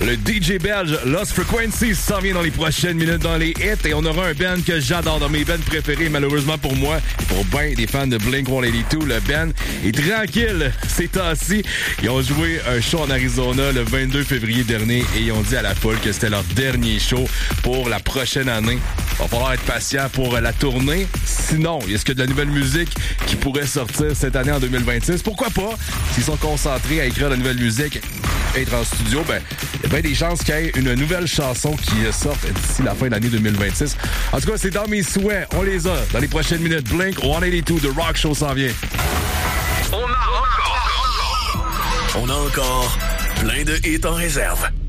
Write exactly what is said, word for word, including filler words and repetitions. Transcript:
Le D J belge Lost Frequencies s'en vient dans les prochaines minutes dans les hits et on aura un band que j'adore, dans mes bands préférés, malheureusement pour moi et pour ben des fans de Blink cent quatre-vingt-deux. Le band est tranquille ces temps-ci. Ils ont joué un show en Arizona le vingt-deux février dernier et ils ont dit à la foule que c'était leur dernier show pour la prochaine année. Il va falloir être patient pour la tournée. Sinon, est-ce qu'il y a de la nouvelle musique qui pourrait sortir cette année en deux mille vingt-six? Pourquoi pas? S'ils sont concentrés à écrire de la nouvelle musique, être en studio, ben, il y a bien des chances qu'il y ait une nouvelle chanson qui sorte d'ici la fin de l'année deux mille vingt-six. En tout cas, c'est dans mes souhaits. On les a dans les prochaines minutes. Blink cent quatre-vingt-deux, The Rock Show s'en vient. On a encore... On a encore plein de hits en réserve.